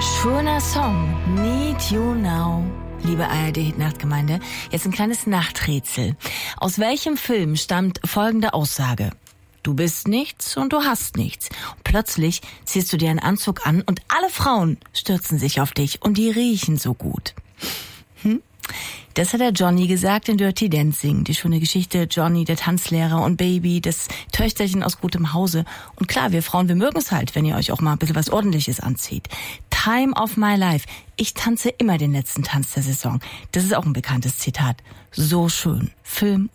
Schöner Song, Need You Now. Liebe ARD-Nachtgemeinde, jetzt ein kleines Nachträtsel. Aus welchem Film stammt folgende Aussage? Du bist nichts und du hast nichts. Und plötzlich ziehst du dir einen Anzug an und alle Frauen stürzen sich auf dich und die riechen so gut. Das hat der Johnny gesagt in Dirty Dancing. Die schöne Geschichte Johnny, der Tanzlehrer, und Baby, das Töchterchen aus gutem Hause. Und klar, wir Frauen, wir mögen es halt, wenn ihr euch auch mal ein bisschen was Ordentliches anzieht. Time of my life. Ich tanze immer den letzten Tanz der Saison. Das ist auch ein bekanntes Zitat. So schön. Film